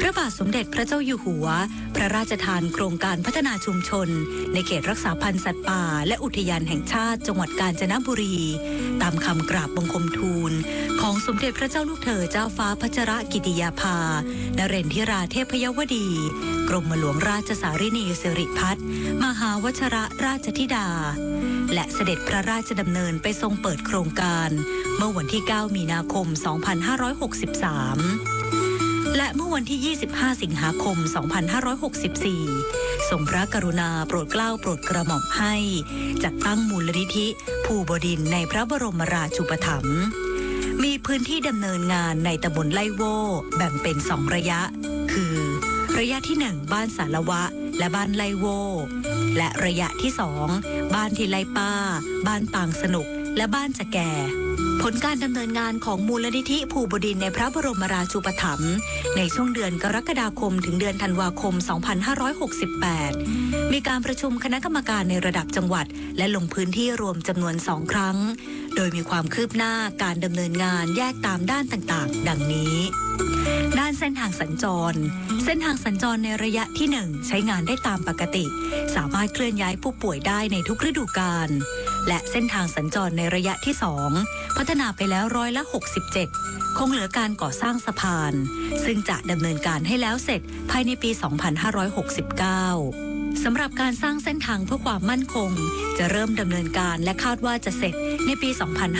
ระบาทสมเด็จพระเจ้าอยู่หัวพระราชทานโครงการพัฒนาชุมชนในเขตรักษาพันธุ์สัตว์ป่าและอุทยานแห่งชาติจังหวัดกาญจนบุรีตามคำกราบบังคมทูลของสมเด็จพระเจ้าลูกเธอเจ้าฟ้าพัชรกิติยาภานเรนทิราเทพยวดีกรมหลวงราชสารินีสิริพัฒน์มหาวชรราชธิดาและเสด็จพระราชดำเนินไปทรงเปิดโครงการเมื่อวันที่ 9 มีนาคม 2563 และเมื่อวันที่ 25 สิงหาคม 2564 ทรงพระกรุณาโปรดเกล้าโปรดกระหม่อมให้จัดตั้งมูลนิธิภูบดินทร์ในพระบรมราชูปถัมภ์มีพื้นที่ดำเนินงานในตำบลไล่โว่แบ่งเป็น 2 ระยะคือระยะที่ 1 บ้านสารวะและบ้านไล่โว่และระยะที่ 2 บ้านที่ไล่ป้าบ้านปางสนุกและบ้านจะแก่ผลการดำเนินงานของมูลนิธิภูบดินทร์ในพระบรมราชูปถัมภ์ในช่วงเดือนกรกฎาคมถึงเดือนธันวาคม 2568 มีการประชุมคณะกรรมการในระดับจังหวัดและลงพื้นที่รวมจำนวน 2 ครั้งโดยมีความคืบหน้าการดำเนินงานแยกตามด้านต่างๆดังนี้ด้านเส้นทางสัญจรในระยะที่ 1 ใช้งานได้ตามปกติสามารถเคลื่อนย้ายผู้ป่วยได้ในทุกฤดูกาลและเส้นทางสัญจรในระยะที่ 2 พัฒนาไปแล้ว67%คงเหลือการก่อสร้างสะพานซึ่งจะดำเนินการให้แล้วเสร็จภายในปี 2569 สำหรับการสร้างเส้นทางเพื่อความมั่นคงจะเริ่มดำเนินการและคาดว่าจะเสร็จในปี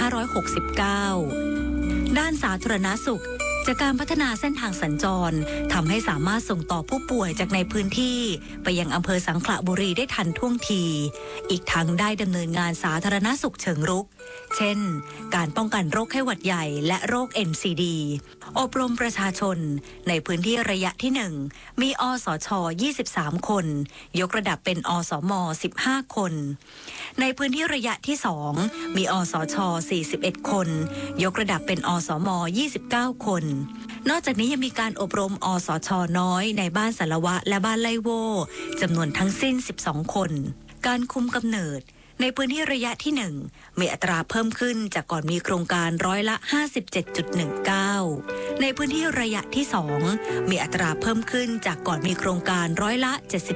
2569 ด้านสาธารณสุขจากการพัฒนาเส้นทางสัญจรทำให้สามารถส่งต่อผู้ป่วยจากในพื้นที่ไปยังอำเภอสังขละบุรีได้ทันท่วงทีอีกทั้งได้ดำเนินงานสาธารณสุขเชิงรุกเช่นการป้องกันโรคไข้หวัดใหญ่และโรค NCD อบรมประชาชนในพื้นที่ระยะที่ 1 มีอสช 23 คนยกระดับเป็นอสม 15 คนในพื้นที่ระยะที่ 2 มีอสช 41 คนยกระดับเป็นอสม 29 คนนอกจากนี้ยังมีการอบรมอสชน้อยในบ้านสารวะและบ้านไล่โว่จำนวนทั้งสิ้น 12 คนการคุมกำเนิดในพื้นที่ระยะที่ 1 มีอัตราเพิ่มขึ้นจากก่อนมีโครงการร้อยละ 57.19 ในพื้นที่ระยะที่ 2 มีอัตราเพิ่มขึ้นจากก่อนมีโครงการร้อยละ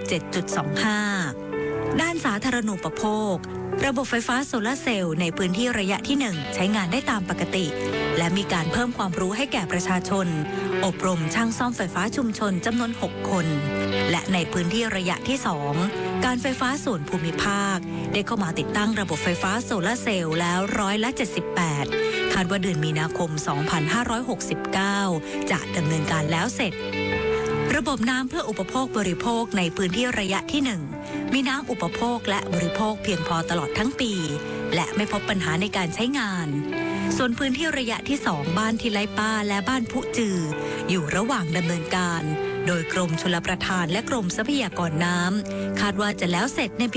77.25 ด้านสาธารณูปโภคระบบไฟฟ้าโซลาร์เซลล์ในพื้นที่ระยะที่ 1 ใช้งานได้ตามปกติและมีการเพิ่มความรู้ให้แก่ประชาชนอบรมช่างซ่อมไฟฟ้าชุมชนจำนวน 6 คนและในพื้นที่ระยะที่ 2 การไฟฟ้าส่วนภูมิภาคได้เข้ามาติดตั้งระบบไฟฟ้าโซลาร์เซลล์แล้วร้อยละ 78 คาดว่าเดือนมีนาคม 2569 จะดำเนินการแล้วเสร็จระบบน้ำเพื่ออุปโภคบริโภคในพื้นที่ระยะที่ 1 มีน้ำอุปโภคและบริโภคเพียงพอตลอดทั้งปีและไม่พบปัญหาในการใช้งานส่วนพื้นที่ระยะที่ 2 บ้านที่ไร่ป้าและบ้านพุจืออยู่ระหว่างดำเนินการโดยกรมชลประทานและกรมทรัพยากรน้ำคาดว่าจะแล้วเสร็จในปี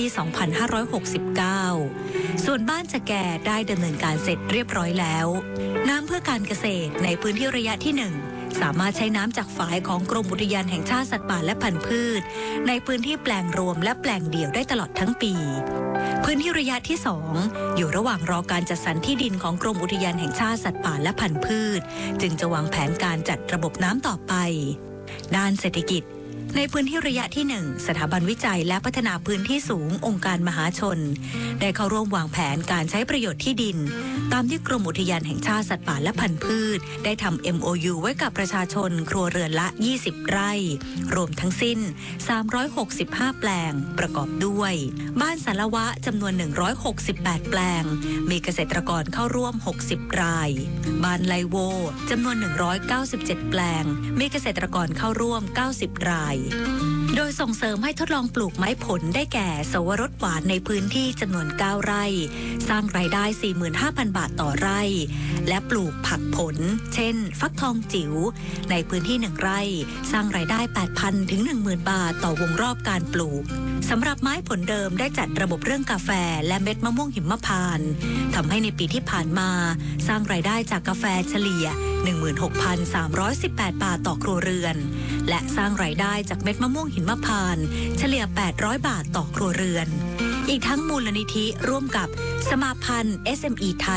2569 ส่วนบ้านจะแก่ได้ดำเนินการเสร็จเรียบร้อยแล้วน้ำเพื่อการเกษตรในพื้นที่ระยะที่ 1สามารถใช้น้ำจากฝายของกรมอุทยานแห่งชาติสัตว์ป่าและพันธุ์พืชในพื้นที่แปลงรวมและแปลงเดี่ยวได้ตลอดทั้งปีพื้นที่ระยะที่ 2 อยู่ระหว่างรอการจัดสรรที่ดินของกรมอุทยานแห่งชาติสัตว์ป่าและพันธุ์พืชจึงจะวางแผนการจัดระบบน้ำต่อไปด้านเศรษฐกิจในพื้นที่ระยะที่ 1 สถาบันวิจัยและพัฒนาพื้นที่สูงองค์การมหาชนได้เข้าร่วมวางแผนการใช้ประโยชน์ที่ดินตามที่กรมอุทยานแห่งชาติสัตว์ป่าและพันธุ์พืชได้ทำ MOU ไว้กับประชาชนครัวเรือนละ 20 ไร่รวมทั้งสิ้น 365 แปลงประกอบด้วยบ้านสารวะจำนวน 168 แปลงมีเกษตรกรเข้าร่วม 60 รายบ้านไลโวจำนวน 197 แปลงมีเกษตรกรเข้าร่วม 90 รายโดยส่งเสริมให้ทดลองปลูกไม้ผลได้แก่สวรสหวานในพื้นที่จำนวน 9 ไร่สร้างรายได้ 45,000 บาทต่อไร่และปลูกผักผลเช่นฟักทองจิ๋วในพื้นที่ 1 ไร่สร้างรายได้ 8,000 ถึง 10,000 บาทต่อวงรอบการปลูกสำหรับไม้ผลเดิมได้จัดระบบเรื่องกาแฟและเม็ดมะม่วงหิมพานต์ทำให้ในปีที่ผ่านมาสร้างรายได้จากกาแฟเฉลี่ย 16,318 บาทต่อครัวเรือนและสร้างรายได้จากเม็ดมะม่วงหิมพานต์เฉลี่ย 800 บาทต่อครัวเรือนอีกทั้งมูลนิธิร่วมกับสมาพันธ์ SME ไทย